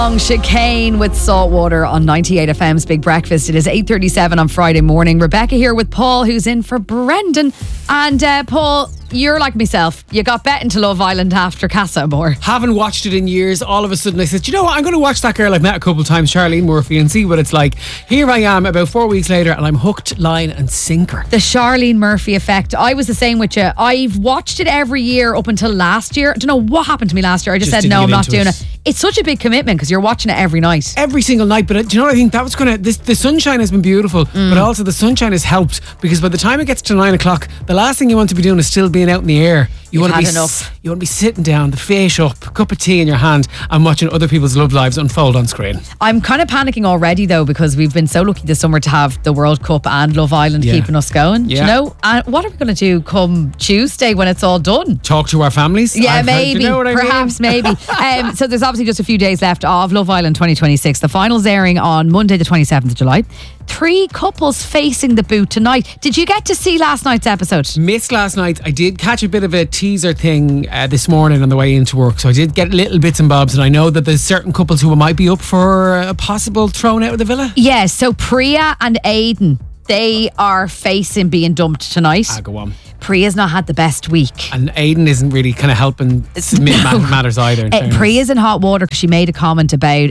Chicane with Saltwater on 98 FM's Big Breakfast. It is 8:37 on Friday morning. Rebecca here with Paul, who's in for Brendan. And Paul, you're like myself. You got bet into Love Island after Casa Amor. Haven't watched it in years. All of a sudden I said, you know what, I'm going to watch that girl I've met a couple of times, Charlene Murphy, and see what it's like. Here I am about 4 weeks later and I'm hooked, line and sinker. The Charlene Murphy effect. I was the same with you. I've watched it every year up until last year. I don't know what happened to me last year. I just said, no, I'm not doing it. It's such a big commitment because you're watching it every night. Every single night. But do you know what I think? That was going to... The sunshine has been beautiful, but also the sunshine has helped because by the time it gets to 9 o'clock, the last thing you want to be doing is still being out in the air. You want to be sitting down, the face up, cup of tea in your hand and watching other people's love lives unfold on screen. I'm kind of panicking already though because we've been so lucky this summer to have the World Cup and Love Island keeping us going. Yeah. Do you know? And what are we going to do come Tuesday when it's all done? Talk to our families? Yeah, maybe. Perhaps, maybe. So there's obviously just a few days left of Love Island 2026. The final's airing on Monday the 27th of July. 3 couples facing the boot tonight. Did you get to see last night's episode? Missed last night. I did catch a bit of a teaser thing this morning on the way into work, so I did get little bits and bobs, and I know that there's certain couples who might be up for a possible thrown out of the villa. Yeah, so Priya and Aidan, they are facing being dumped tonight. Go on. Priya's not had the best week. And Aidan isn't really kind of helping submit matters either. Priya's in hot water because she made a comment about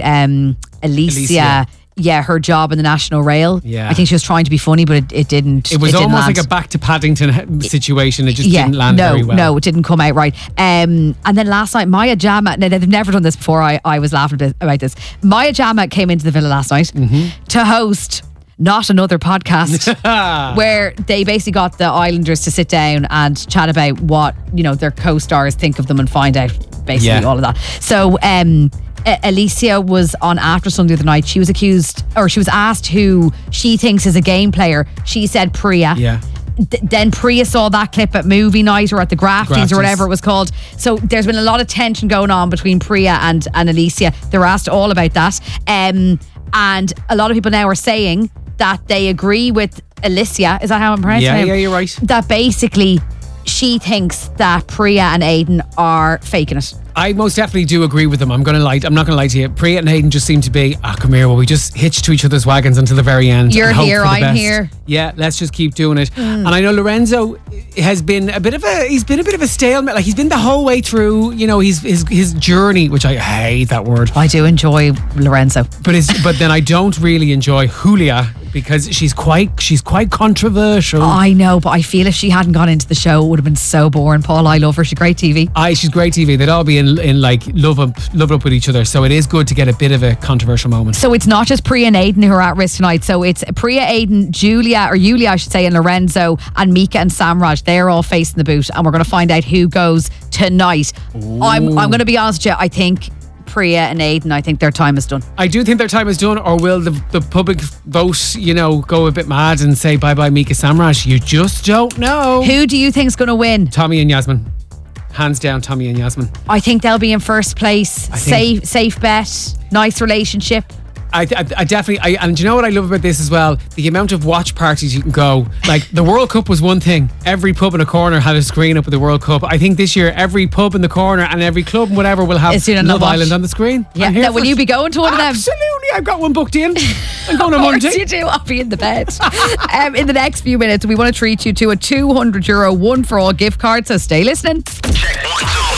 Alicia. Yeah, her job in the National Rail. Yeah. I think she was trying to be funny, but it didn't. It was almost land. like a back to Paddington situation. It just didn't land very well. No, it didn't come out right. And then last night, Maya Jama, now they've never done this before. I was laughing about this. Maya Jama came into the villa last night to host Not Another Podcast, where they basically got the Islanders to sit down and chat about what, you know, their co-stars think of them and find out basically all of that. So Alicia was on After Sun the other night. She was asked who she thinks is a game player. She said Priya. Yeah. Then Priya saw that clip at movie night or at the Grafties or whatever it was called. So there's been a lot of tension going on between Priya and Alicia. They were asked all about that. And a lot of people now are saying that they agree with Alicia. Is that how I'm pronouncing it? Yeah, you're right. That basically she thinks that Priya and Aidan are faking it. I most definitely do agree with them. I'm not going to lie to you. Priya and Aidan just seem to be, come here, well, we just hitch to each other's wagons until the very end. You're here, I'm here. Yeah, let's just keep doing it. And I know Lorenzo has been a bit of a stalemate. Like, he's been the whole way through, you know, his journey, which I hate that word. I do enjoy Lorenzo. But then I don't really enjoy Julia because she's quite controversial. I know, but I feel if she hadn't gone into the show, it would have been so boring. Paul, I love her. She's great TV. She's great TV. They'd all be in like love up with each other. So it is good to get a bit of a controversial moment. So it's not just Priya and Aidan who are at risk tonight. So it's Priya, Aidan, Julia I should say, and Lorenzo and Mika and Samraj. They're all facing the boot, and we're going to find out who goes tonight. I'm going to be honest with you. I think Priya and Aidan, I think their time is done. I do think their time is done, or will the public vote, you know, go a bit mad and say bye-bye Mika Samraj? You just don't know. Who do you think's going to win? Tommy and Yasmin. Hands down, Tommy and Yasmin. I think they'll be in first place. Safe bet. Nice relationship. I definitely, and do you know what I love about this as well? The amount of watch parties you can go. Like, the World Cup was one thing. Every pub in a corner had a screen up with the World Cup. I think this year every pub in the corner and every club and whatever will have Love Island on the screen. Yeah. Now, will you be going to one of them? Absolutely. I've got one booked in. I'm going on Monday. Of course you do. I'll be in the bed. In the next few minutes, we want to treat you to a €200 one for all gift card. So stay listening. Check 1, 2.